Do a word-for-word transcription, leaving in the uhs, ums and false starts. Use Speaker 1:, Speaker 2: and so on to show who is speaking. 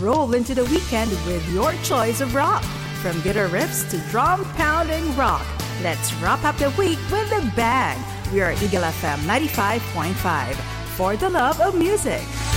Speaker 1: roll into the weekend with your choice of rock. From guitar riffs to drum pounding rock, let's wrap up the week with a bang. We are Eagle F M ninety-five point five for the love of music.